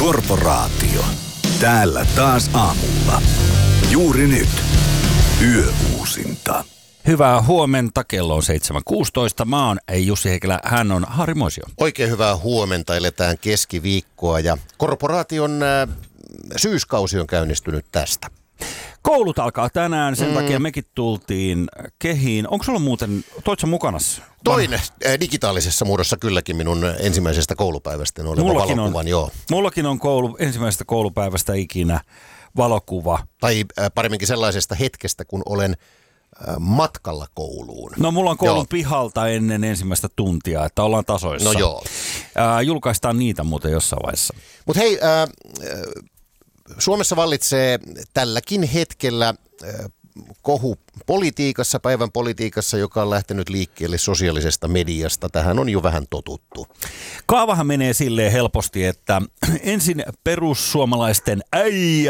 Korporaatio. Täällä taas aamulla. Juuri nyt. Yöuusinta. Hyvää huomenta, kello on 7.16. Mä oon Jussi Heikelä, hän on Harri Moisio. Oikein hyvää huomenta, eletään keskiviikkoa ja korporaation syyskausi on käynnistynyt tästä. Koulut alkaa tänään, sen takia mekin tultiin kehiin. Onko sulla muuten, toit sä mukanas? Toin digitaalisessa muodossa kylläkin minun ensimmäisestä koulupäivästä oleva valokuvan, joo. Mullakin on ensimmäisestä koulupäivästä ikinä valokuva. Tai paremminkin sellaisesta hetkestä, kun olen matkalla kouluun. No mulla on koulun pihalta ennen ensimmäistä tuntia, että ollaan tasoissa. No joo. Julkaistaan niitä muuten jossain vaiheessa. Mutta hei, Suomessa vallitsee tälläkin hetkellä kohu politiikassa, päivän politiikassa, joka on lähtenyt liikkeelle sosiaalisesta mediasta. Tähän on jo vähän totuttu. Kaavahan menee silleen helposti, että ensin perussuomalaisten äijä